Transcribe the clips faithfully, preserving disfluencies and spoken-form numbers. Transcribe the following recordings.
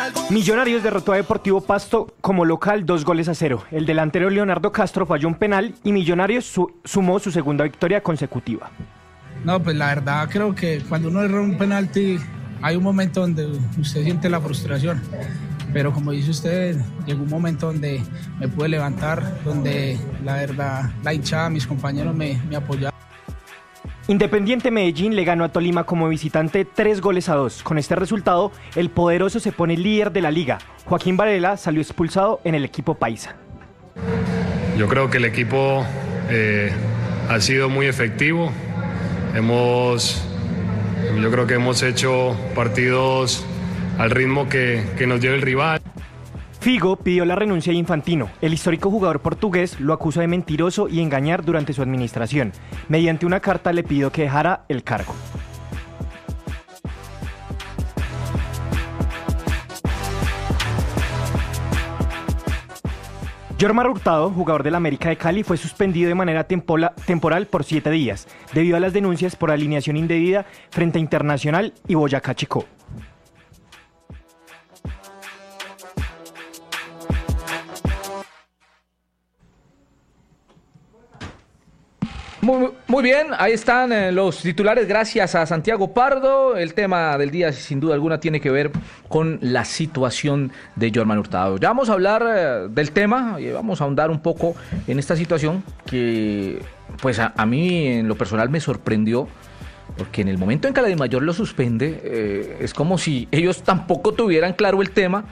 Millonarios derrotó a Deportivo Pasto como local dos goles a cero. El delantero Leonardo Castro falló un penal y Millonarios su- sumó su segunda victoria consecutiva. No, pues la verdad creo que cuando uno erra un penalti hay un momento donde usted siente la frustración. Pero como dice usted, llegó un momento donde me pude levantar, donde la verdad la hinchada, mis compañeros me, me apoyaron. Independiente Medellín le ganó a Tolima como visitante tres goles a dos. Con este resultado, el poderoso se pone líder de la liga. Joaquín Varela salió expulsado en el equipo paisa. Yo creo que el equipo eh, ha sido muy efectivo. Hemos, yo creo que hemos hecho partidos al ritmo que, que nos dio el rival. Figo pidió la renuncia de Infantino. El histórico jugador portugués lo acusa de mentiroso y engañar durante su administración. Mediante una carta le pidió que dejara el cargo. Jormar Hurtado, jugador del América de Cali, fue suspendido de manera tempola, temporal por siete días, debido a las denuncias por alineación indebida frente a Internacional y Boyacá Chicó. Muy, muy bien, ahí están eh, los titulares, gracias a Santiago Pardo. El tema del día, sin duda alguna, tiene que ver con la situación de Jormar Hurtado. Ya vamos a hablar eh, del tema y vamos a ahondar un poco en esta situación que, pues a, a mí en lo personal me sorprendió, porque en el momento en que la DIMAYOR lo suspende, eh, es como si ellos tampoco tuvieran claro el tema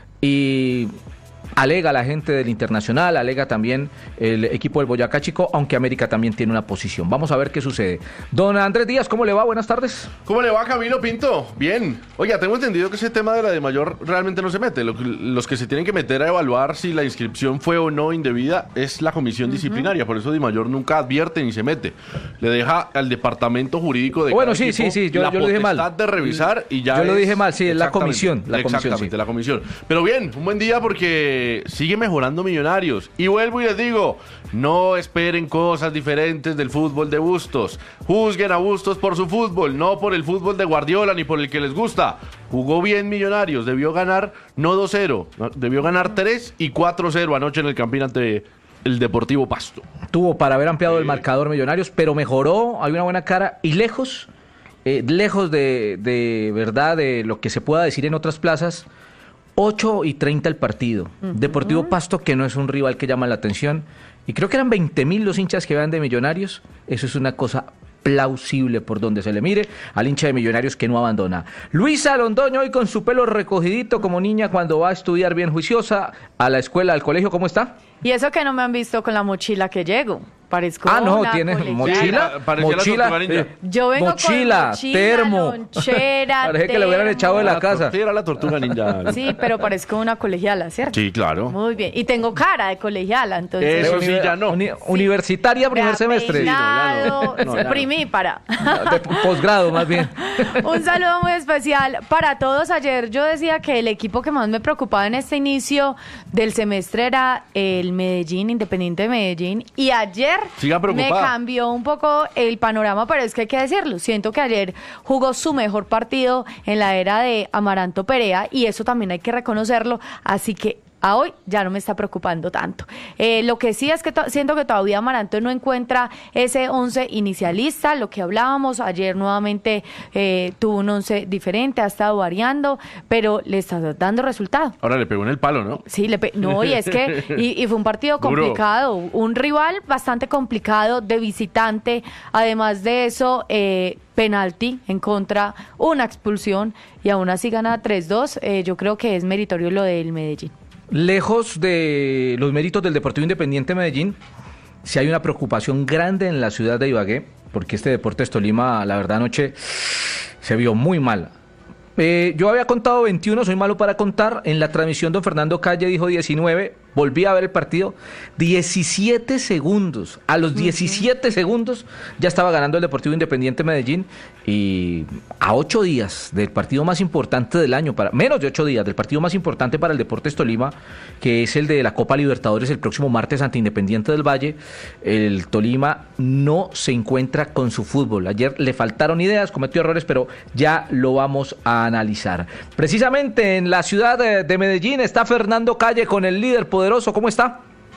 y... Alega la gente del Internacional, alega también el equipo del Boyacá Chicó, aunque América también tiene una posición. Vamos a ver qué sucede. Don Andrés Díaz, ¿cómo le va? Buenas tardes. ¿Cómo le va, Camilo Pinto? Bien. Oiga, tengo entendido que ese tema de la DIMAYOR realmente no se mete. Lo, los que se tienen que meter a evaluar si la inscripción fue o no indebida es la comisión uh-huh. disciplinaria. Por eso DIMAYOR nunca advierte ni se mete. Le deja al departamento jurídico de bueno, cada sí, equipo sí, sí, yo, la yo lo dije mal. potestad de revisar y ya Yo es... lo dije mal, sí, es la comisión. La exactamente, comisión, sí. la comisión. Pero bien, un buen día porque sigue mejorando Millonarios. Y vuelvo y les digo, no esperen cosas diferentes del fútbol de Bustos. Juzguen a Bustos por su fútbol, no por el fútbol de Guardiola ni por el que les gusta. Jugó bien Millonarios, debió ganar no dos cero, debió ganar tres y cuatro cero anoche en el Campín ante el Deportivo Pasto. Tuvo para haber ampliado eh. el marcador Millonarios, pero mejoró, hay una buena cara y lejos, eh, lejos de, de verdad de lo que se pueda decir en otras plazas. ocho y treinta el partido. Uh-huh. Deportivo Pasto, que no es un rival que llama la atención. Y creo que eran veinte mil los hinchas que van de Millonarios. Eso es una cosa plausible por donde se le mire al hincha de Millonarios que no abandona. Luisa Londoño hoy con su pelo recogidito como niña cuando va a estudiar bien juiciosa a la escuela, al colegio. ¿Cómo está? Y eso que no me han visto con la mochila que llego. Parezco ah, no, tiene mochila, sí, mochila, eh, yo vengo mochila, con mochila, termo. lonchera, parece que le hubieran echado de la, la casa. Sí, era la tortuga ninja. Sí, pero parezco una colegiala, ¿cierto? Sí, claro. Muy bien, y tengo cara de colegiala, entonces. Eso sí, ya no. Uni- universitaria, sí. primer semestre. Peinado, sí, no, no, no, primípara. De posgrado, más bien. Un saludo muy especial para todos. Ayer yo decía que el equipo que más me preocupaba en este inicio del semestre era el Medellín, Independiente de Medellín, y ayer Siga preocupada. me cambió un poco el panorama, pero es que hay que decirlo, siento que ayer jugó su mejor partido en la era de Amaranto Perea y eso también hay que reconocerlo, así que a hoy ya no me está preocupando tanto. Eh, lo que sí es que to- siento que todavía Amaranto no encuentra ese once inicialista, lo que hablábamos, ayer nuevamente eh, tuvo un once diferente, ha estado variando, pero le está dando resultado. Ahora le pegó en el palo, ¿no? Sí, le pe- no, y es que y, y fue un partido complicado, Duro. un rival bastante complicado de visitante, además de eso, eh, penalti en contra, una expulsión y aún así gana tres dos, eh, yo creo que es meritorio lo del Medellín. Lejos de los méritos del Deportivo Independiente Medellín, si hay una preocupación grande en la ciudad de Ibagué, porque este Deportes Tolima, la verdad, anoche se vio muy mal. Eh, yo había contado veintiuno, soy malo para contar. En la transmisión don Fernando Calle dijo diecinueve, volví a ver el partido, diecisiete segundos, a los diecisiete uh-huh. segundos ya estaba ganando el Deportivo Independiente Medellín, y a ocho días del partido más importante del año, para menos de ocho días del partido más importante para el Deportes Tolima, que es el de la Copa Libertadores el próximo martes ante Independiente del Valle, el Tolima no se encuentra con su fútbol. Ayer le faltaron ideas, cometió errores, pero ya lo vamos a analizar. Precisamente en la ciudad de, de Medellín está Fernando Calle con el líder poderoso. ¿Cómo está?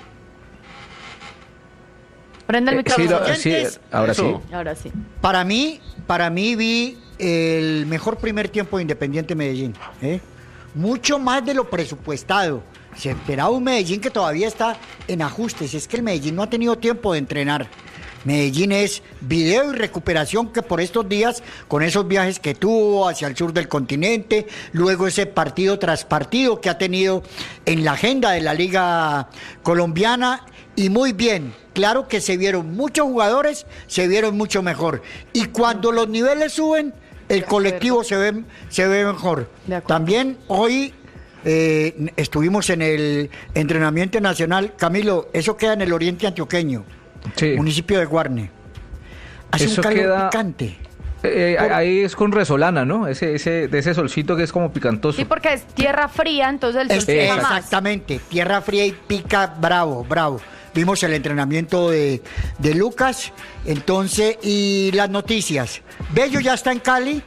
Prenda el micrófono. Eh, sí, sí, ahora sí. Ahora sí. Para mí, para mí vi el mejor primer tiempo de Independiente Medellín. ¿eh? Mucho más de lo presupuestado. Se esperaba un Medellín que todavía está en ajustes. Es que el Medellín no ha tenido tiempo de entrenar. Medellín es video y recuperación, que por estos días, con esos viajes que tuvo hacia el sur del continente, luego ese partido tras partido que ha tenido en la agenda de la Liga Colombiana, y muy bien, claro que se vieron muchos jugadores, se vieron mucho mejor, y cuando los niveles suben, el colectivo se ve, se ve mejor. También hoy eh, estuvimos en el entrenamiento nacional. Camilo, eso queda en el oriente antioqueño. Sí. Municipio de Guarne. Hace Eso un calor queda, picante. Eh, Por... Ahí es con resolana, ¿no? Ese, ese, de ese solcito que es como picantoso. Sí, porque es tierra fría, entonces el sol es, pica más. Exactamente, tierra fría y pica bravo, bravo. Vimos el entrenamiento de, de Lucas, entonces, y las noticias. Bello ya está en Cali.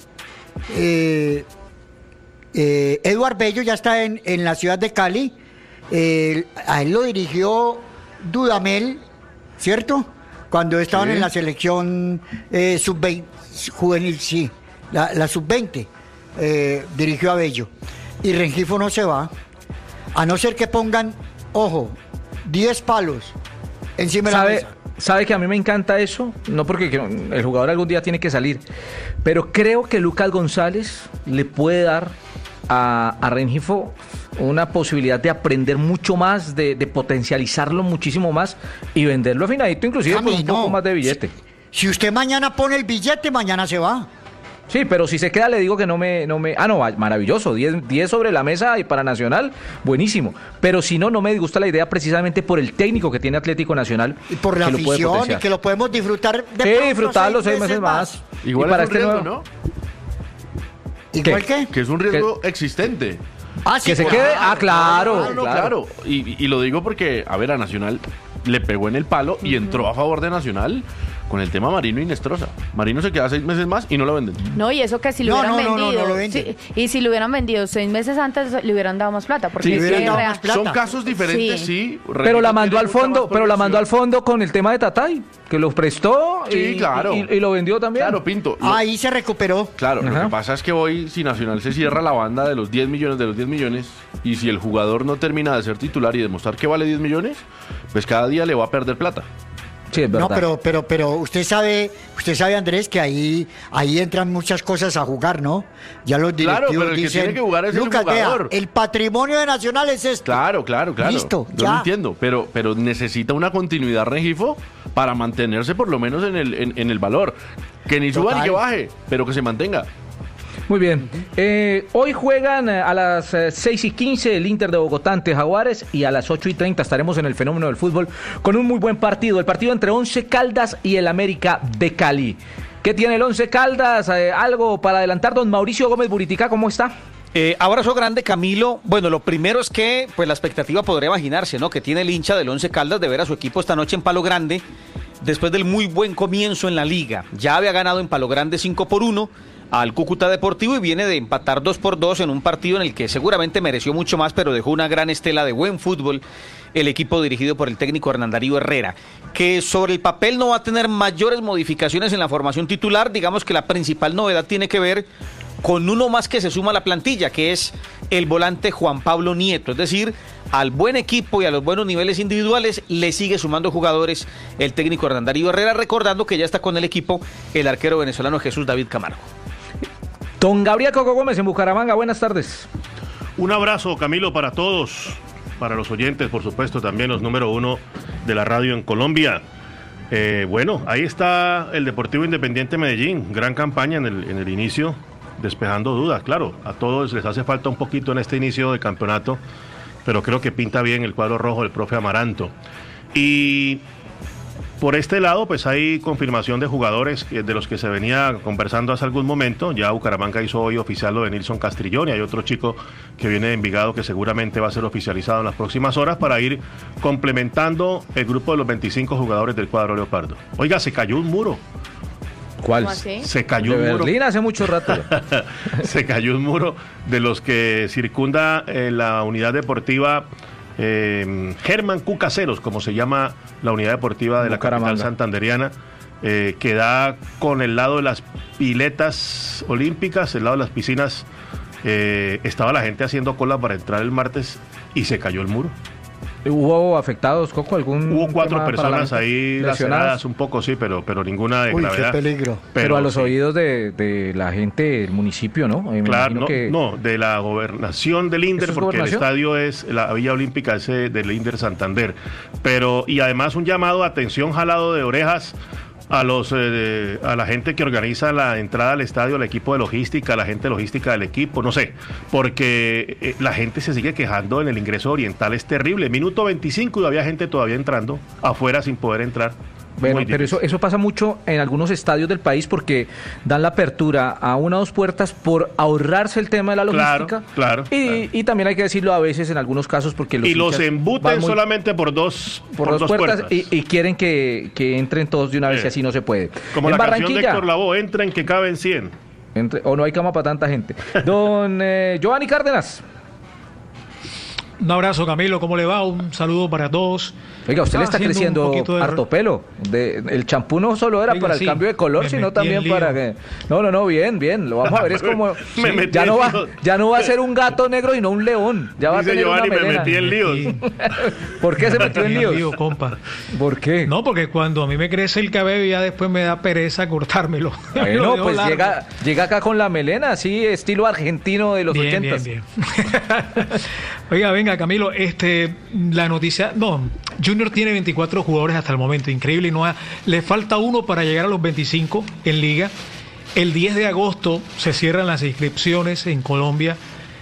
Eh, eh, Eduard Bello ya está en, en la ciudad de Cali. Eh, a él lo dirigió Dudamel, ¿cierto? Cuando estaban sí. en la selección eh, sub veinte, juvenil, sí, la, la sub veinte, eh, dirigió a Bello. Y Rengifo no se va, a no ser que pongan, ojo, diez palos encima de la mesa. ¿Sabe que a mí me encanta eso? No porque el jugador algún día tiene que salir, pero creo que Lucas González le puede dar a, a Rengifo una posibilidad de aprender mucho más, de, de potencializarlo muchísimo más y venderlo afinadito, inclusive por un no. poco más de billete. Si, si usted mañana pone el billete, mañana se va. Sí, pero si se queda le digo que no me... No me ah, no, maravilloso, diez sobre la mesa y para Nacional, buenísimo. Pero si no, no me disgusta la idea precisamente por el técnico que tiene Atlético Nacional. Y por la afición y que lo podemos disfrutar de Sí, disfrutar los seis meses más. más. Igual y para es un este riesgo, nuevo... ¿no? ¿Igual qué? Que es un riesgo ¿Qué? existente. Ah, sí, que se claro, quede, ah, claro, claro, no, claro. claro. Y, y lo digo porque, a ver, a Nacional le pegó en el palo y entró a favor de Nacional con el tema Marino y Nestroza. Marino se queda seis meses más y no lo venden. No, y eso que si lo no, hubieran no, vendido. No, no, no lo venden. Sí, y si lo hubieran vendido seis meses antes, le hubieran dado más plata. Porque sí, es hubieran dado más plata. Son casos diferentes, sí. sí pero la mandó al fondo, pero la mandó al fondo con el tema de Tatay, que los prestó sí, y, claro. y, y lo vendió también. Claro, Pinto. Lo, Ahí se recuperó. Claro, Ajá. lo que pasa es que hoy, si Nacional se cierra la banda de los diez millones de los diez millones, y si el jugador no termina de ser titular y demostrar que vale diez millones, pues cada día le va a perder plata. Sí, es verdad. No, pero, pero, pero usted sabe, usted sabe, Andrés, que ahí, ahí entran muchas cosas a jugar, ¿no? Ya los directivos claro, pero el dicen, que tiene que jugar es Lucas, el jugador. Vea, el patrimonio de Nacional es esto. Claro, claro, claro. Listo, yo ya. lo entiendo, pero, pero necesita una continuidad, Rengifo, para mantenerse por lo menos en el, en, en el valor. Que ni suba ni que baje, pero que se mantenga. Muy bien. Eh, hoy juegan a las seis y quince el Inter de Bogotá ante Jaguares y a las ocho y treinta estaremos en el Fenómeno del Fútbol con un muy buen partido. El partido entre Once Caldas y el América de Cali. ¿Qué tiene el Once Caldas? Eh, ¿Algo para adelantar? Don Mauricio Gómez Buritica, ¿cómo está? Eh, abrazo grande, Camilo. Bueno, lo primero es que pues la expectativa podría imaginarse, ¿no? Que tiene el hincha del Once Caldas de ver a su equipo esta noche en Palo Grande después del muy buen comienzo en la liga. Ya había ganado en Palo Grande cinco por uno al Cúcuta Deportivo y viene de empatar dos por dos en un partido en el que seguramente mereció mucho más, pero dejó una gran estela de buen fútbol el equipo dirigido por el técnico Hernán Darío Herrera, que sobre el papel no va a tener mayores modificaciones en la formación titular. Digamos que la principal novedad tiene que ver con uno más que se suma a la plantilla, que es el volante Juan Pablo Nieto. Es decir, al buen equipo y a los buenos niveles individuales le sigue sumando jugadores el técnico Hernán Darío Herrera, recordando que ya está con el equipo el arquero venezolano Jesús David Camargo. Don Gabriel Coco Gómez en Bucaramanga, buenas tardes. Un abrazo, Camilo, para todos, para los oyentes, por supuesto, también los número uno de la radio en Colombia. Eh, bueno, ahí está el Deportivo Independiente Medellín, gran campaña en el, en el inicio, despejando dudas, claro, a todos les hace falta un poquito en este inicio de campeonato pero creo que pinta bien el cuadro rojo del profe Amaranto. Y por este lado, pues hay confirmación de jugadores que, de los que se venía conversando hace algún momento. Ya Bucaramanga hizo hoy oficial lo de Nilson Castrillón y hay otro chico que viene de Envigado que seguramente va a ser oficializado en las próximas horas para ir complementando el grupo de los veinticinco jugadores del cuadro leopardo. Oiga, se cayó un muro. ¿Cuál? ¿Cómo así? Se cayó De un muro. Berlín hace mucho rato. Se cayó un muro de los que circunda eh, la unidad deportiva eh, Germán Cucaseros, como se llama la unidad deportiva de la Bucaramanga. capital santanderiana, eh, que da con el lado de las piletas olímpicas, el lado de las piscinas. Eh, estaba la gente haciendo cola para entrar el martes y se cayó el muro. ¿Hubo afectados, Coco? ¿Algún Hubo cuatro tema para personas la- ahí lesionadas? laceradas un poco, sí, pero, pero ninguna de Uy, gravedad. qué peligro. Pero, pero a los sí. oídos de, de la gente del municipio, ¿no? Eh, me Claro, imagino no, que- no, de la gobernación del ¿Eso Inder, es porque gobernación? el estadio es la Villa Olímpica ese del Inder Santander. Pero, y además un llamado a atención, jalado de orejas a los eh, a la gente que organiza la entrada al estadio, al equipo de logística, la gente logística del equipo, no sé, porque eh, la gente se sigue quejando en el ingreso oriental, es terrible. Minuto veinticinco y había gente todavía entrando afuera sin poder entrar. Bueno, Muy pero eso, difícil. eso pasa mucho en algunos estadios del país porque dan la apertura a una o dos puertas por ahorrarse el tema de la Claro, logística. claro, Y, claro. y también hay que decirlo a veces en algunos casos porque los Y los hinchas embuten van muy- solamente por dos, por, dos, puertas, Y, y quieren que, que entren todos de una vez Eh. y así no se puede. Como en la canción de Barranquilla, Héctor Lavoe, entra en que caben cien. entre- o no hay cama para tanta gente. Don eh, Giovanni Cárdenas. Un abrazo, Camilo, ¿cómo le va? Un saludo para todos. Oiga, usted le está haciendo un creciendo poquito de- harto pelo. De, el champú no solo era Oiga, para sí, el cambio de color, me sino metí también en lío. para que... No, no, no, bien, bien. Lo vamos a ver, es como... Me metí ya, en no va, líos. ya no va a ser un gato negro y no un león. Ya va Dice a tener Giovanni, una me melena. metí en líos. Y- ¿Por qué se metió en y líos? lío, compa. ¿Por qué? No, porque cuando a mí me crece el cabello ya después me da pereza cortármelo. Lo Bueno, dejo pues largo. llega, llega acá con la melena, así estilo argentino de los Bien, ochentas. bien, bien. Oiga, venga, Camilo, este, la noticia, no, Junior tiene veinticuatro jugadores hasta el momento, increíble, y no ha- le falta uno para llegar a los veinticinco en liga. El diez de agosto se cierran las inscripciones en Colombia,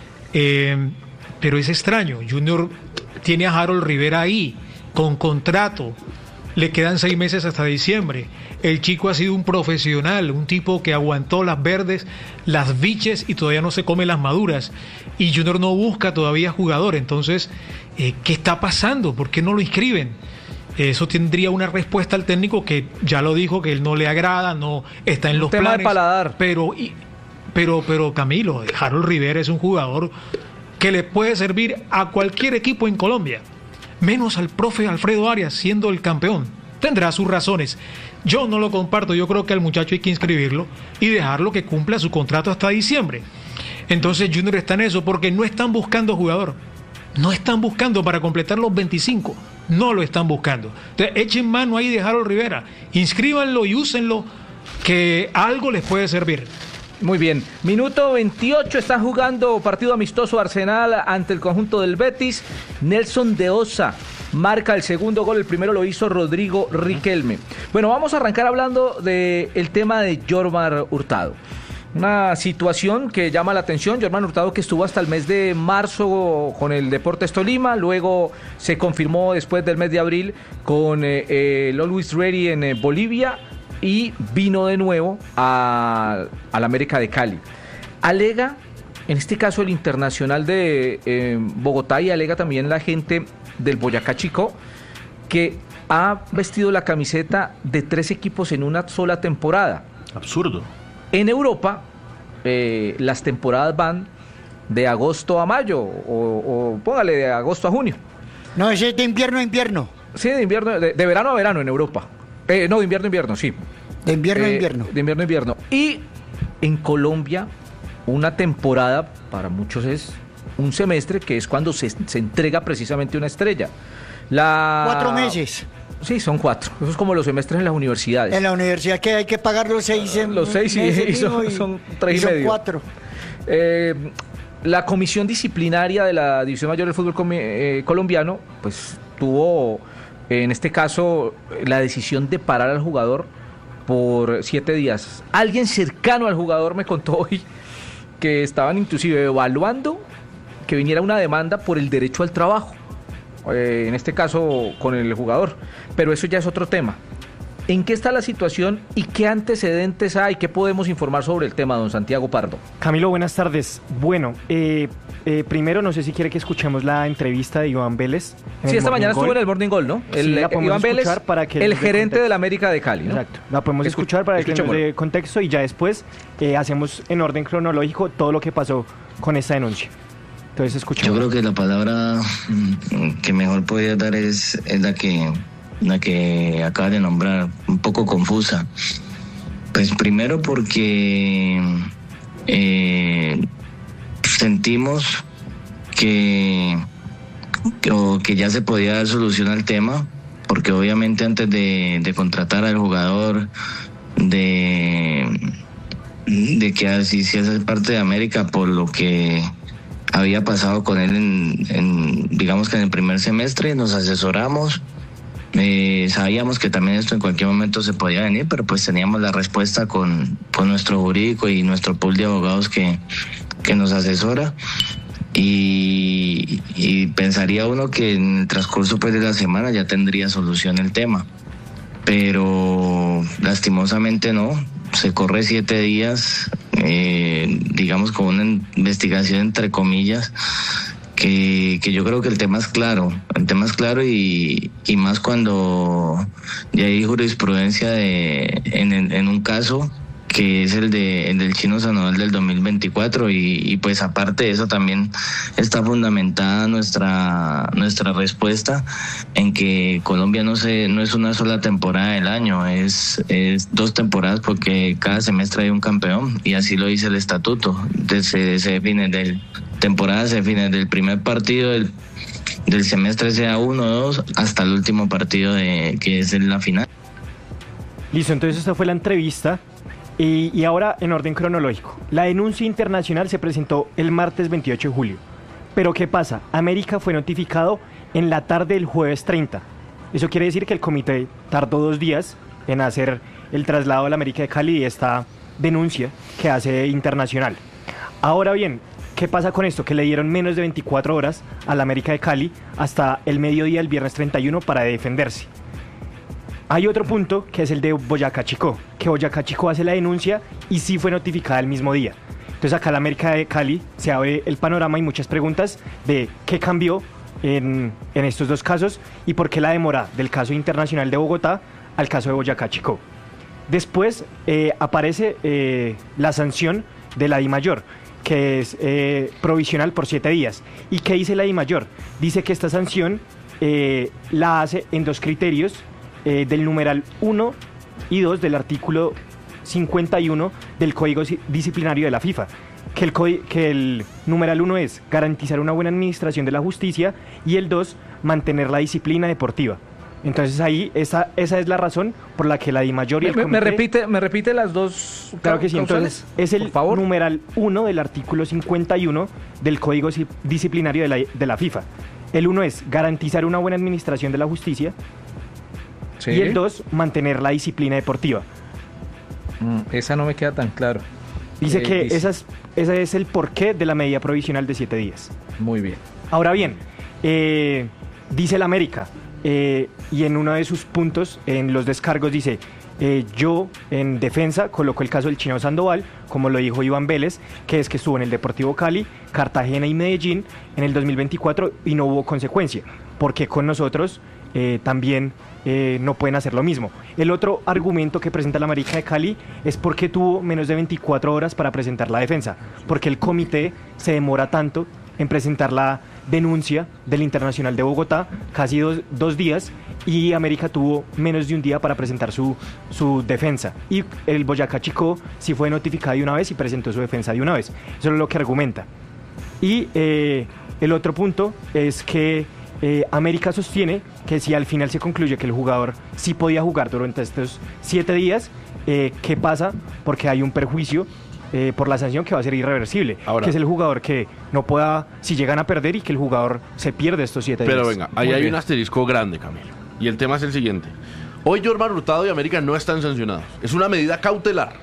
eh, pero es extraño, Junior tiene a Harold Rivera ahí, con contrato, le quedan seis meses hasta diciembre. El chico ha sido un profesional, un tipo que aguantó las verdes, las biches y todavía no se come las maduras. Y Junior no busca todavía jugador. Entonces, eh, ¿qué está pasando? ¿Por qué no lo inscriben? Eso tendría una respuesta al técnico que ya lo dijo, que él no le agrada, no está en Un los tema de planes. paladar. Pero, y- pero, pero Camilo, Harold Rivera es un jugador que le puede servir a cualquier equipo en Colombia, menos al profe Alfredo Arias siendo el campeón. Tendrá sus razones. Yo no lo comparto, yo creo que al muchacho hay que inscribirlo y dejarlo que cumpla su contrato hasta diciembre. Entonces Junior está en eso porque no están buscando jugador. No están buscando para completar los veinticinco. No lo están buscando. Entonces, echen mano ahí de Harold Rivera. Inscríbanlo y úsenlo, que algo les puede servir. Muy bien, minuto veintiocho, está jugando partido amistoso Arsenal ante el conjunto del Betis. Nelson de Osa marca el segundo gol, el primero lo hizo Rodrigo Riquelme. Bueno, vamos a arrancar hablando del tema de Jormar Hurtado. Una situación que llama la atención. Jormar Hurtado, que estuvo hasta el mes de marzo con el Deportes Tolima, luego se confirmó después del mes de abril con eh, eh, el Always Ready en eh, Bolivia, y vino de nuevo a, a la América de Cali. Alega, en este caso el Internacional de eh, Bogotá, y alega también la gente del Boyacá Chicó, que ha vestido la camiseta de tres equipos en una sola temporada. Absurdo. En Europa, eh, las temporadas van de agosto a mayo, o, o póngale de agosto a junio. No, ese es de invierno a invierno. Sí, de invierno, de, de verano a verano en Europa. Eh, no, de invierno a invierno, sí. De invierno a Eh, invierno. De invierno a invierno. Y en Colombia, una temporada para muchos es un semestre, que es cuando se, se entrega precisamente una estrella. La... Cuatro meses. Sí, son cuatro. Eso es como los semestres en las universidades. En la universidad que hay que pagar los seis en Los seis y- meses, y son- mijo, son tres y son medio. cuatro. Eh, la comisión disciplinaria de la División Mayor del Fútbol comi- eh, colombiano, pues tuvo, en este caso, la decisión de parar al jugador por siete días. Alguien cercano al jugador me contó hoy que estaban inclusive evaluando que viniera una demanda por el derecho al trabajo, eh, en este caso con el jugador, pero eso ya es otro tema. ¿En qué está la situación y qué antecedentes hay? ¿Qué podemos informar sobre el tema, don Santiago Pardo? Camilo, buenas tardes. Bueno, eh, eh, primero no sé si quiere que escuchemos la entrevista de Iván Vélez. Sí, esta mañana estuvo en el Morning Goal, ¿no? El, sí, la podemos Iván Vélez, escuchar para que el gerente de la América de Cali, ¿no? Exacto, la podemos Escu- escuchar para que nos escuchémoslo. dé contexto y ya después eh, hacemos en orden cronológico todo lo que pasó con esta denuncia. Entonces escuchemos. Yo creo que la palabra mm, que mejor podría dar es, es la que la que acaba de nombrar, un poco confusa. Pues primero porque eh, sentimos que, que, o que ya se podía dar solución al tema, porque obviamente antes de, de contratar al jugador, de, de que así se hace parte de América por lo que había pasado con él en, en digamos que en el primer semestre, nos asesoramos. Eh, sabíamos que también esto en cualquier momento se podía venir, pero pues teníamos la respuesta con, con nuestro jurídico y nuestro pool de abogados que, que nos asesora. Y, y pensaría uno que en el transcurso pues, de la semana ya tendría solución el tema. Pero lastimosamente no. Se corre siete días, eh, digamos con una investigación entre comillas, Que, que yo creo que el tema es claro, el tema es claro y, y más cuando ya hay jurisprudencia de, en, en un caso que es el, de, el del Chino Sandoval del dos mil veinticuatro y, y pues aparte de eso también está fundamentada nuestra nuestra respuesta en que Colombia no se no es una sola temporada del año, es, es dos temporadas porque cada semestre hay un campeón y así lo dice el estatuto, se, se define del temporada se define del primer partido del, del semestre sea uno o dos hasta el último partido de que es en la final. Listo, entonces esta fue la entrevista y, y ahora en orden cronológico. La denuncia internacional se presentó el martes veintiocho de julio. Pero ¿qué pasa? América fue notificado en la tarde del jueves treinta. Eso quiere decir que el comité tardó dos días en hacer el traslado a la América de Cali y esta denuncia que hace internacional. Ahora bien, ¿qué pasa con esto? Que le dieron menos de veinticuatro horas a la América de Cali hasta el mediodía del viernes treinta y uno para defenderse. Hay otro punto que es el de Boyacá Chicó, que Boyacá Chicó hace la denuncia y sí fue notificada el mismo día. Entonces acá la América de Cali se abre el panorama y muchas preguntas de qué cambió en, en estos dos casos y por qué la demora del caso internacional de Bogotá al caso de Boyacá Chicó. Después eh, aparece eh, la sanción de la DIMAYOR, que es eh, provisional por siete días. ¿Y qué dice la DIMAYOR? Dice que esta sanción eh, la hace en dos criterios eh, del numeral uno y dos del artículo cincuenta y uno del Código Disciplinario de la FIFA. Que el, que el numeral uno es garantizar una buena administración de la justicia y el dos, mantener la disciplina deportiva. Entonces ahí esa, esa es la razón por la que la DIMAYOR y el me, comité... me repite, me repite las dos. Claro que sí, entonces es el favor. numeral uno del artículo cincuenta y uno del Código Disciplinario de la, de la FIFA. El uno es garantizar una buena administración de la justicia sí. Y el dos, mantener la disciplina deportiva. Mm, esa no me queda tan claro. Dice que dice? Esa es, ese es el porqué de la medida provisional de siete días. Muy bien. Ahora bien, eh, dice la América, eh, y en uno de sus puntos, en los descargos, dice, eh, yo en defensa coloco el caso del Chino Sandoval, como lo dijo Iván Vélez, que es que estuvo en el Deportivo Cali, Cartagena y Medellín en el dos mil veinticuatro y no hubo consecuencia, porque con nosotros eh, también eh, no pueden hacer lo mismo. El otro argumento que presenta la América de Cali es porque tuvo menos de veinticuatro horas para presentar la defensa, porque el comité se demora tanto en presentar la denuncia del Internacional de Bogotá, casi dos, dos días, y América tuvo menos de un día para presentar su, su defensa. Y el Boyacá Chicó sí fue notificado de una vez y presentó su defensa de una vez. Eso es lo que argumenta. Y eh, el otro punto es que eh, América sostiene que si al final se concluye que el jugador sí podía jugar durante estos siete días, eh, ¿qué pasa? Porque hay un perjuicio Eh, por la sanción que va a ser irreversible. Ahora, que es el jugador que no pueda, si llegan a perder y que el jugador se pierde estos siete pero días. Pero venga, ahí Muy hay bien. un asterisco grande, Camilo. Y el tema es el siguiente. Hoy Jorman Hurtado y América no están sancionados. Es una medida cautelar.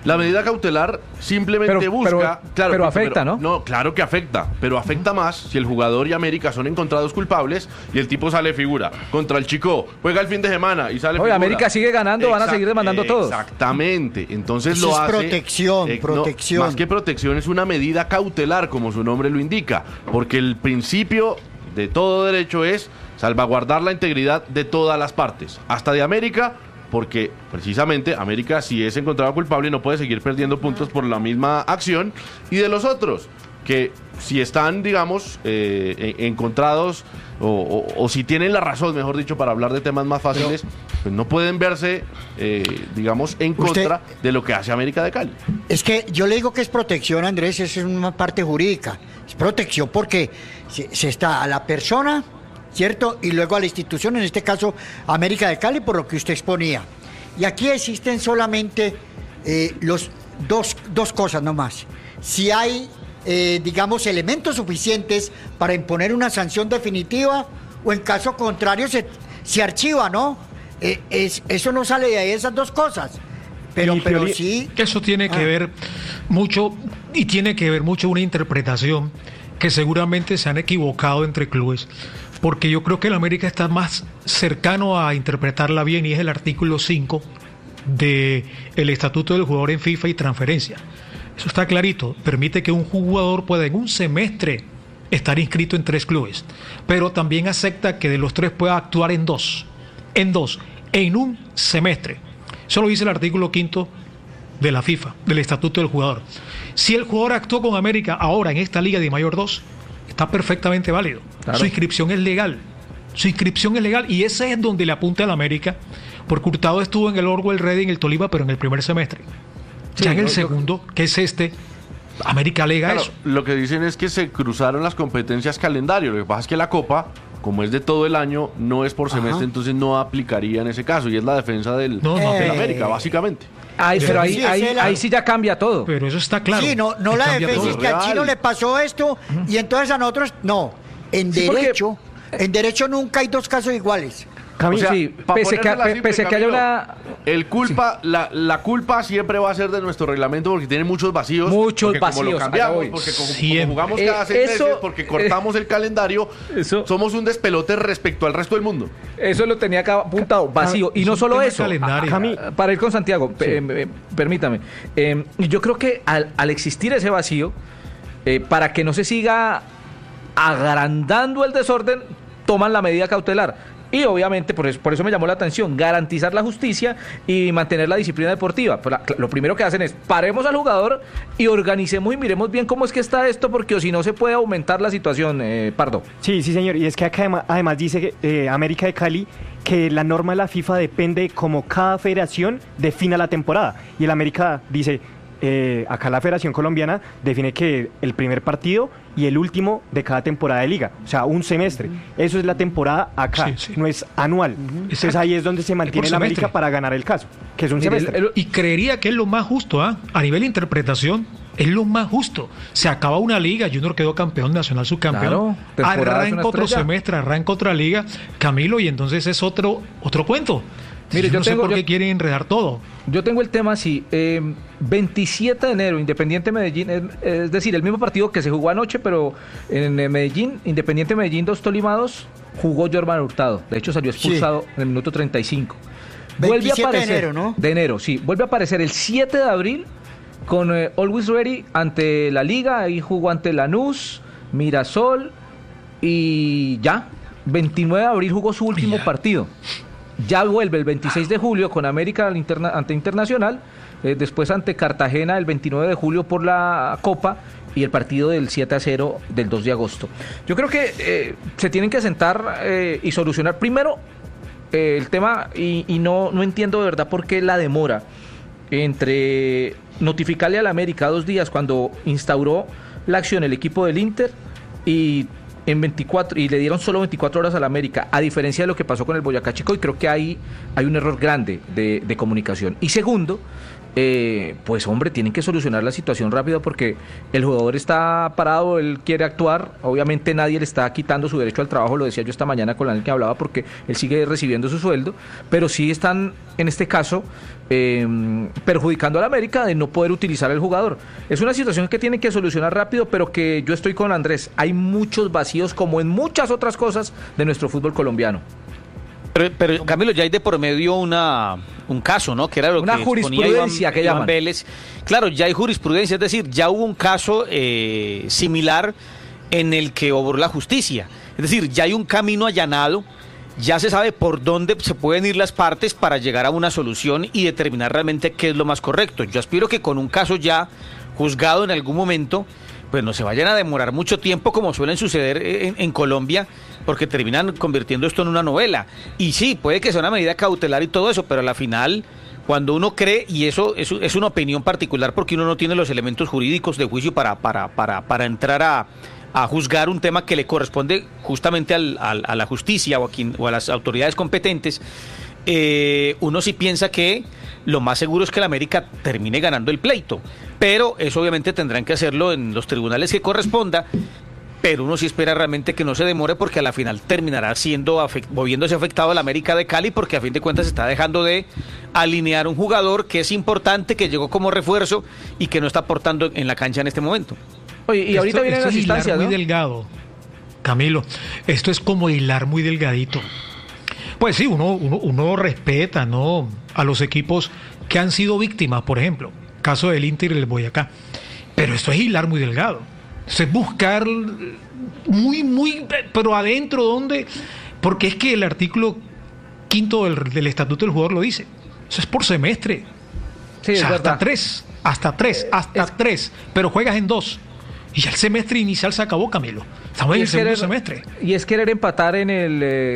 La medida cautelar simplemente Pero- busca... pero- claro, pero afecta, ¿no? No, claro que afecta, pero afecta más si el jugador y América son encontrados culpables y el tipo sale figura. Contra el Chico, juega el fin de semana y sale Oye, figura. América sigue ganando, van a seguir demandando todos. Exactamente, entonces Eso lo es hace... protección, no, protección. más que protección, es una medida cautelar, como su nombre lo indica, porque el principio de todo derecho es salvaguardar la integridad de todas las partes, hasta de América, porque precisamente América, si es encontrado culpable, no puede seguir perdiendo puntos por la misma acción, y de los otros, que si están, digamos, eh, en- encontrados o, o- o si tienen la razón, mejor dicho, para hablar de temas más fáciles, pues no pueden verse, eh, digamos, en Usted- contra de lo que hace América de Cali. Es que yo le digo que es protección, Andrés, es una parte jurídica. Es protección porque se, se está a la persona, ¿cierto? Y luego a la institución, en este caso América de Cali, por lo que usted exponía. Y aquí existen solamente eh, los dos, dos cosas nomás. Si hay, eh, digamos, elementos suficientes para imponer una sanción definitiva, o en caso contrario se, se archiva, ¿no? Eh, es, eso no sale de ahí, esas dos cosas. Pero, Y, pero Fiori- sí... Eso tiene que Ah. ver mucho, y tiene que ver mucho una interpretación que seguramente se han equivocado entre clubes, porque yo creo que el América está más cercano a interpretarla bien y es el artículo cinco del Estatuto del Jugador en FIFA y transferencia. Eso está clarito, permite que un jugador pueda en un semestre estar inscrito en tres clubes, pero también acepta que de los tres pueda actuar en dos, en dos, en un semestre. Eso lo dice el artículo quinto de la FIFA, del Estatuto del Jugador. Si el jugador actuó con América ahora en esta Liga de Mayor dos, está perfectamente válido. Claro. Su inscripción es legal. Su inscripción es legal y ese es donde le apunta al América, porque Hurtado estuvo en el Orwell Ready en el Tolima, pero en el primer semestre. Sí, ya en el no, yo- segundo, que es este, América alega Claro, eso. lo que dicen es que se cruzaron las competencias calendario. Lo que pasa es que la Copa, como es de todo el año, no es por semestre, Ajá. entonces no aplicaría en ese caso. Y es la defensa del, No, no, del Eh. América, básicamente. Ay, pero ahí, Sí, ahí, ese era- ahí sí ya cambia todo. Pero eso está claro. Sí, no, no que la cambia defensa es todo. que al Real. chino le pasó esto y entonces a nosotros no. En Sí, porque- derecho, en derecho nunca hay dos casos iguales. Cami- O sea, sí, pa' pese que, ponérsela simple, pese que haya Camilo, una... El culpa, la, la culpa siempre va a ser de nuestro reglamento porque tiene muchos vacíos. Muchos porque como lo vacíos, allá cambiamos, voy. porque como, como Siempre. jugamos Eh, cada seis eso- meses, porque cortamos el calendario, Eso- somos un despelote respecto al resto del mundo. Eso lo tenía acá apuntado, vacío. Y es no un solo tema de eso. calendario. a- a- para ir con Santiago, pe- eh, eh, permítame. Eh, yo creo que al, al existir ese vacío, eh, para que no se siga agrandando el desorden, toman la medida cautelar. Y obviamente, por eso, por eso me llamó la atención, garantizar la justicia y mantener la disciplina deportiva. Pues la- lo primero que hacen es, paremos al jugador y organicemos y miremos bien cómo es que está esto, porque o si no se puede aumentar la situación, eh, Pardo. Sí, sí, señor. Y es que acá además, además dice que, eh, América de Cali que la norma de la FIFA depende como cada federación defina la temporada. Y el América dice, eh, acá la Federación Colombiana define que el primer partido y el último de cada temporada de liga. O sea, un semestre. Eso es la temporada acá, Sí, sí. no es anual. Entonces Exacto. ahí es donde se mantiene el América semestre. para ganar el caso, que es un Mire, semestre. el- el- Y creería que es lo más justo, ¿ah? A nivel de interpretación, es lo más justo. Se acaba una liga, Junior quedó campeón nacional, subcampeón. Claro, temporada es una arranca otro estrella. semestre, arranca otra liga, Camilo, y entonces es otro, otro cuento. Mire, yo yo no sé tengo- por qué yo- quieren enredar todo. Yo tengo el tema así, eh, veintisiete de enero, Independiente Medellín, es, es decir, el mismo partido que se jugó anoche, pero en eh, Medellín, Independiente Medellín dos Tolima dos, jugó Jorman Hurtado, de hecho salió expulsado en el minuto treinta y cinco. Vuelve a veintisiete de aparecer, enero, ¿no? De enero, sí, vuelve a aparecer el siete de abril con eh, Always Ready ante la Liga, ahí jugó ante Lanús, Mirasol y ya, veintinueve de abril jugó su último Ya. partido. Ya vuelve el veintiséis de julio con América al interna- ante Internacional, eh, después ante Cartagena el veintinueve de julio por la Copa y el partido del siete a cero del dos de agosto. Yo creo que eh, se tienen que sentar eh, y solucionar primero eh, el tema y, y no, no entiendo de verdad por qué la demora entre notificarle a la América dos días cuando instauró la acción el equipo del Inter y en veinticuatro y le dieron solo veinticuatro horas a la América, a diferencia de lo que pasó con el Boyacá Chico, y creo que ahí hay un error grande de, de comunicación. Y segundo, eh, pues hombre, tienen que solucionar la situación rápido porque el jugador está parado, él quiere actuar, obviamente nadie le está quitando su derecho al trabajo, lo decía yo esta mañana con la que hablaba, porque él sigue recibiendo su sueldo, pero sí están, en este caso, eh, perjudicando a la América de no poder utilizar al jugador. Es una situación que tienen que solucionar rápido, pero que yo estoy con Andrés, hay muchos vacíos como en muchas otras cosas de nuestro fútbol colombiano. Pero, pero Camilo, ya hay de por medio una un caso, ¿no? Que era lo una que jurisprudencia Iván, que Iván llaman. Vélez. Claro, ya hay jurisprudencia, es decir, ya hubo un caso eh, similar en el que obró la justicia. Es decir, ya hay un camino allanado, ya se sabe por dónde se pueden ir las partes para llegar a una solución y determinar realmente qué es lo más correcto. Yo aspiro que con un caso ya juzgado en algún momento, pues no se vayan a demorar mucho tiempo como suelen suceder en, en Colombia, porque terminan convirtiendo esto en una novela. Y sí, puede que sea una medida cautelar y todo eso, pero a la final, cuando uno cree, y eso es, es una opinión particular porque uno no tiene los elementos jurídicos de juicio para, para, para, para entrar a, a juzgar un tema que le corresponde justamente al, al, a la justicia o a, quien, o a las autoridades competentes, eh, uno sí piensa que lo más seguro es que la América termine ganando el pleito, pero eso obviamente tendrán que hacerlo en los tribunales que corresponda, pero uno sí espera realmente que no se demore porque a la final terminará siendo afect- moviéndose afectado a la América de Cali, porque a fin de cuentas está dejando de alinear un jugador que es importante, que llegó como refuerzo y que no está aportando en la cancha en este momento. Oye, y esto, ahorita vienen esto las es hilar instancias, muy ¿no? delgado, Camilo. Esto es como hilar muy delgadito. Pues sí, uno, uno, uno respeta, ¿no?, a los equipos que han sido víctimas, por ejemplo, caso del Inter y el Boyacá. Pero esto es hilar muy delgado. Esto es buscar muy, muy, pero adentro, ¿dónde? Porque es que el artículo quinto del, del Estatuto del Jugador lo dice. Eso es por semestre. Sí, o sea, es hasta verdad. tres, hasta tres, hasta es... tres, pero juegas en dos. Y ya el semestre inicial se acabó, Camilo. Estamos en el segundo querer, semestre. Y es querer empatar en el... Eh,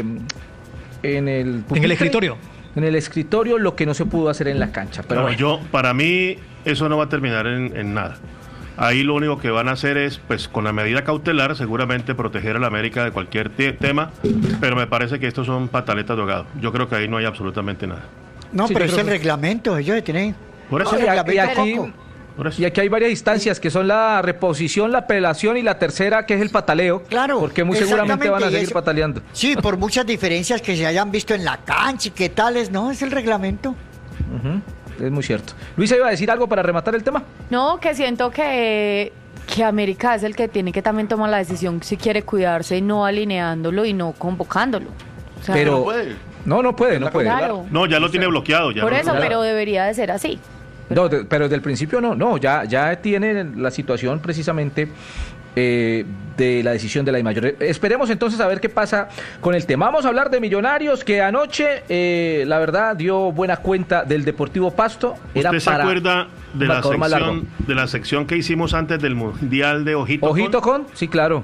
en el pupitre, en el escritorio. En el escritorio lo que no se pudo hacer en la cancha. Pero No, bueno. yo, para mí, eso no va a terminar en, en nada. Ahí lo único que van a hacer es, pues, con la medida cautelar, seguramente proteger a la América de cualquier te- tema, pero me parece que estos son pataletas de ahogado. Yo creo que ahí no hay absolutamente nada. No, Sí, pero yo es creo el que- reglamento, ellos tienen. Por eso, No, y, a- y aquí, por eso. y aquí hay varias instancias que son la reposición, la apelación y la tercera que es el pataleo. Claro, porque muy seguramente exactamente, van a y seguir eso- pataleando. Sí, por muchas diferencias que se hayan visto en la cancha y qué tales, no, es el reglamento. Ujú, es muy cierto. Luisa, ¿iba a decir algo para rematar el tema? No, que siento que, que América es el que tiene que también tomar la decisión si quiere cuidarse, no alineándolo y no convocándolo. O sea, Pero No puede. no, no puede, no puede. claro. No, ya lo tiene bloqueado. Ya Por lo- eso, ya- pero debería de ser así. No, de- pero desde el principio no, no, ya, ya tiene la situación precisamente eh, de la decisión de la DIMAYOR. Esperemos entonces a ver qué pasa con el tema. Vamos a hablar de Millonarios, que anoche, eh, la verdad, dio buena cuenta del Deportivo Pasto. Era ¿Usted se para acuerda de un la, marcador más largo. sección, de la sección que hicimos antes del Mundial de Ojito, Ojito con, sí, claro.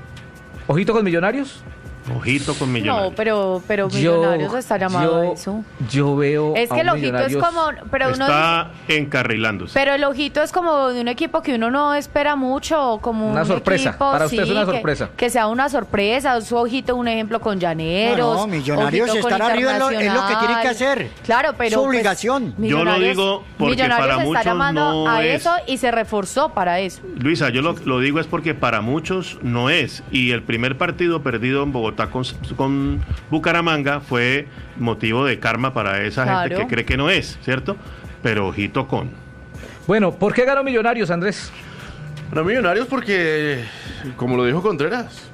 Ojito con Millonarios. con? Ojito con Millonarios. No, pero, pero Millonarios está llamado a yo, eso. yo veo Es a que el un ojito es Millonarios- como... Pero uno Está encarrilándose. Pero el ojito es como de un equipo que uno no espera mucho, como Una un sorpresa, equipo, para usted es una que- sorpresa. Que, sea una sorpresa, su ojito, un ejemplo con Llaneros. No, no, Millonarios ojito con estar arriba es lo- es lo que Internacional. tiene que hacer. Claro, pero... Su pues, obligación. Yo lo Millonarios- digo porque Millonarios para está muchos llamando no a es. eso y se reforzó para eso. Luisa, yo lo, lo digo es porque para muchos no es. Y el primer partido perdido en Bogotá con, con Bucaramanga fue motivo de karma para esa gente Claro. que cree que no es, ¿cierto? Pero ojito con. Bueno, ¿por qué ganó Millonarios, Andrés? Para Millonarios porque, como lo dijo Contreras,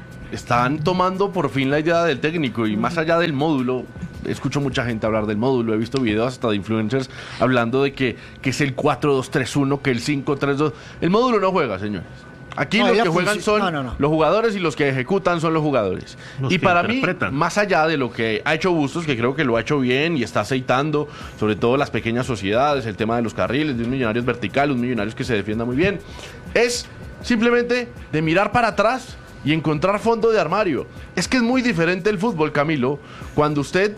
están tomando por fin la idea del técnico y más allá del módulo. Escucho mucha gente hablar del módulo, he visto videos hasta de influencers hablando de que, que es el cuatro dos tres uno, que el cinco tres dos. El módulo no juega, señores. Aquí No, los ella que juegan funci- son no, no, no. los jugadores y los que ejecutan son los jugadores. Los y que para mí, interpretan. más allá de lo que ha hecho Bustos, que creo que lo ha hecho bien y está aceitando, sobre todo las pequeñas sociedades, el tema de los carriles, de un Millonarios vertical, un Millonarios que se defienda muy bien, es simplemente de mirar para atrás y encontrar fondo de armario. Es que es muy diferente el fútbol, Camilo, cuando usted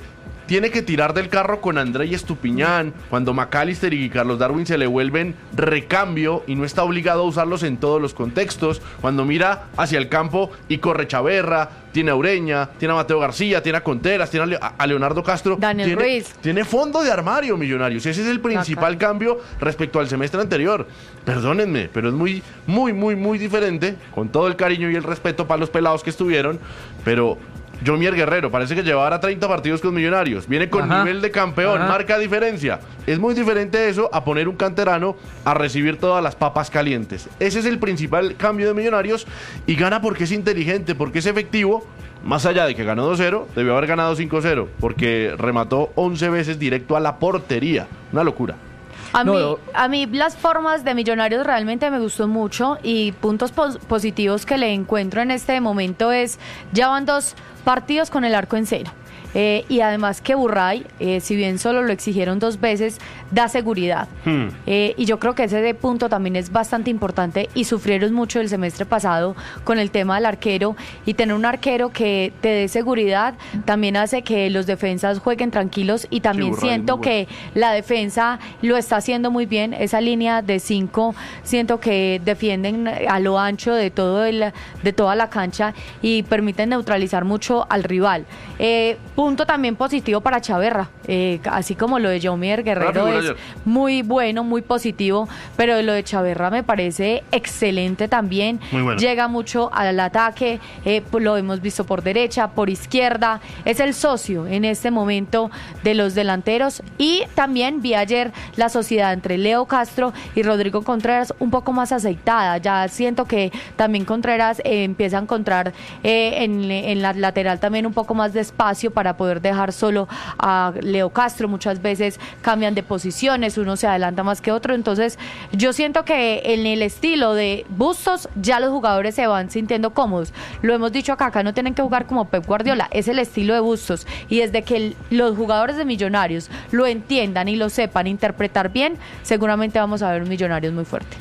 tiene que tirar del carro con André y Estupiñán, cuando McAllister y Carlos Darwin se le vuelven recambio y no está obligado a usarlos en todos los contextos, cuando mira hacia el campo y corre Chaverra, tiene a Ureña, tiene a Mateo García, tiene a Conteras, tiene a, Le a Leonardo Castro. Daniel tiene, Ruiz. Tiene fondo de armario, Millonarios. Ese es el principal Acá. cambio respecto al semestre anterior. Perdónenme, pero es muy, muy, muy, muy diferente, con todo el cariño y el respeto para los pelados que estuvieron, pero... Jomier Guerrero, parece que llevaba treinta partidos con Millonarios, viene con Ajá. nivel de campeón, Ajá. marca diferencia. Es muy diferente eso a poner un canterano a recibir todas las papas calientes. Ese es el principal cambio de Millonarios y gana porque es inteligente, porque es efectivo. Más allá de que ganó dos cero, debió haber ganado cinco cero, porque remató once veces directo a la portería. Una locura. A, no, mí, no. a mí las formas de Millonarios realmente me gustó mucho y puntos pos positivos que le encuentro en este momento es, ya van dos partidos con el arco en cero. Eh, y además que Burray, eh, si bien solo lo exigieron dos veces, da seguridad. Hmm. Eh, y yo creo que ese punto también es bastante importante y sufrieron mucho el semestre pasado con el tema del arquero, y tener un arquero que te dé seguridad también hace que los defensas jueguen tranquilos, y también sí, Burray, siento que la defensa lo está haciendo muy bien. Esa línea de cinco siento que defienden a lo ancho de, todo el, de toda la cancha y permiten neutralizar mucho al rival. Eh, Punto también positivo para Chaverra, eh, así como lo de Jomier Guerrero es ayer. muy bueno, muy positivo, pero lo de Chaverra me parece excelente también. Bueno. Llega mucho al ataque, eh, lo hemos visto por derecha, por izquierda, es el socio en este momento de los delanteros, y también vi ayer la sociedad entre Leo Castro y Rodrigo Contreras un poco más aceitada. Ya siento que también Contreras eh, empieza a encontrar eh, en, en la lateral también un poco más de espacio para poder dejar solo a Leo Castro. Muchas veces cambian de posiciones, uno se adelanta más que otro, entonces yo siento que en el estilo de Bustos ya los jugadores se van sintiendo cómodos. Lo hemos dicho acá, acá no tienen que jugar como Pep Guardiola, es el estilo de Bustos, y desde que el, los jugadores de Millonarios lo entiendan y lo sepan interpretar bien, seguramente vamos a ver un Millonarios muy fuerte.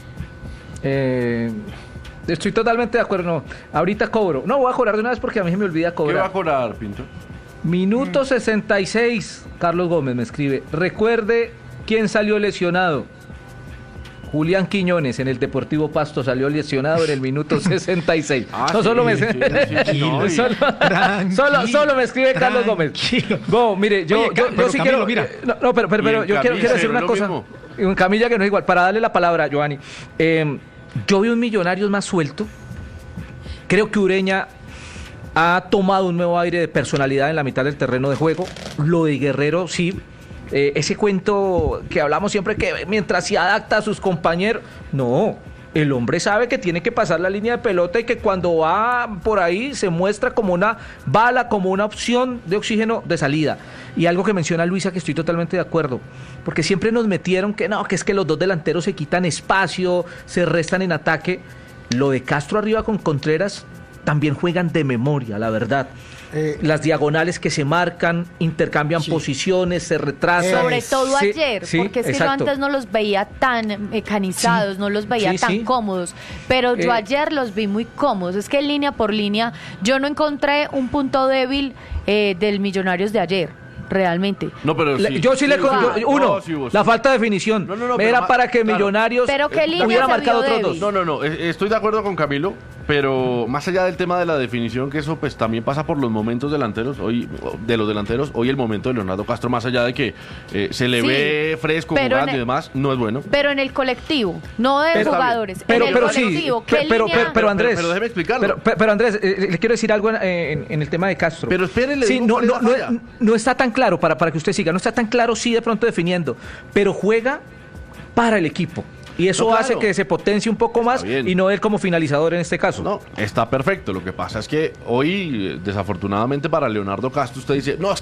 Eh... Estoy totalmente de acuerdo. No, ahorita cobro. No, voy a cobrar de una vez porque a mí se me olvida cobrar. ¿Qué va a cobrar, Pinto? Minuto sesenta y seis. Carlos Gómez me escribe. Recuerde quién salió lesionado. Julián Quiñones en el Deportivo Pasto salió lesionado en el minuto sesenta y seis. Ah, no, sí, solo me sí, sí, no, solo, solo, solo me escribe Carlos Gómez. Go, mire, yo, Oye, yo, yo sí Camilo, quiero. Mira. No, no, pero, pero, pero yo quiero, quiero decir una cosa. Mismo. Un Camilla que no es igual. Para darle la palabra a Giovanni. Eh, Yo vi un Millonarios más suelto. Creo que Ureña ha tomado un nuevo aire de personalidad en la mitad del terreno de juego. Lo de Guerrero, sí. Eh, ese cuento que hablamos siempre, que mientras se adapta a sus compañeros. No, el hombre sabe que tiene que pasar la línea de pelota y que cuando va por ahí se muestra como una bala, como una opción de oxígeno de salida. Y algo que menciona Luisa, que estoy totalmente de acuerdo, porque siempre nos metieron que no, que es que los dos delanteros se quitan espacio, se restan en ataque. Lo de Castro arriba con Contreras también juegan de memoria, la verdad. Eh, Las diagonales que se marcan, intercambian sí. posiciones, se retrasan. Sobre todo sí, ayer, sí, porque es que exacto. yo antes no los veía tan mecanizados, sí, no los veía sí, tan sí. cómodos, pero yo eh, ayer los vi muy cómodos. Es que línea por línea yo no encontré un punto débil eh, del Millonarios de ayer. Realmente. No, pero sí. Yo sí, sí le con, yo, uno, no, sí, la falta de definición. No, no, no, era para que claro. Millonarios pero ¿qué eh, hubiera marcado otros dos. No, no, no, estoy de acuerdo con Camilo, pero más allá del tema de la definición, que eso pues también pasa por los momentos delanteros, hoy de los delanteros, hoy el momento de Leonardo Castro, más allá de que eh, se le sí, ve fresco, jugando el, y demás, no es bueno. Pero en el colectivo, no de pero, jugadores, pero, en el pero colectivo. Sí, pero, pero, pero Andrés, pero, pero déjeme explicarlo. Pero, pero, pero Andrés, eh, le quiero decir algo en, en, en el tema de Castro. Pero espérenle. Sí, no, no, no, no está tan claro para, para que usted siga, no está tan claro sí de pronto definiendo, pero juega para el equipo. Y eso no, claro. hace que se potencie un poco más y no él como finalizador en este caso. No, está perfecto. Lo que pasa es que hoy, desafortunadamente para Leonardo Castro, usted dice, no, es